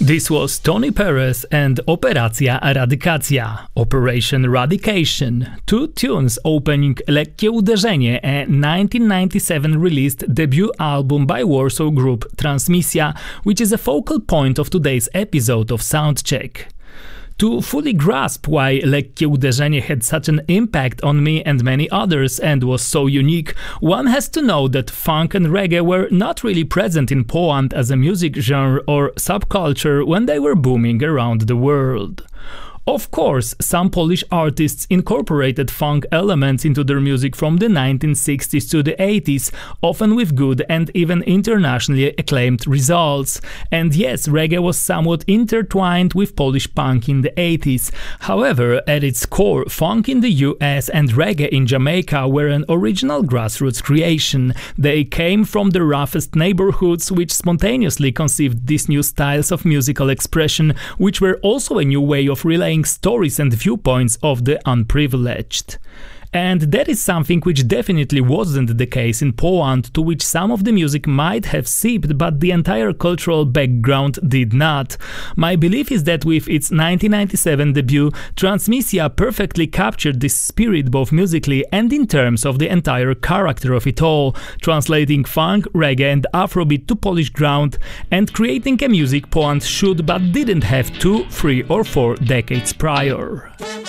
This was Tony Perez and Operacja Radykacja, Operation Radication, two tunes opening Lekkie Uderzenie, a 1997 released debut album by Warsaw group Transmisja, which is a focal point of today's episode of Soundcheck. To fully grasp why Lekkie Uderzenie had such an impact on me and many others and was so unique, one has to know that funk and reggae were not really present in Poland as a music genre or subculture when they were booming around the world. Of course, some Polish artists incorporated funk elements into their music from the 1960s to the 80s, often with good and even internationally acclaimed results. And yes, reggae was somewhat intertwined with Polish punk in the 80s. However, at its core, funk in the US and reggae in Jamaica were an original grassroots creation. They came from the roughest neighborhoods which spontaneously conceived these new styles of musical expression, which were also a new way of relaying stories and viewpoints of the unprivileged. And that is something which definitely wasn't the case in Poland, to which some of the music might have seeped, but the entire cultural background did not. My belief is that with its 1997 debut, Transmisja perfectly captured this spirit both musically and in terms of the entire character of it all, translating funk, reggae and Afrobeat to Polish ground and creating a music Poland should but didn't have 2, 3 or 4 decades prior.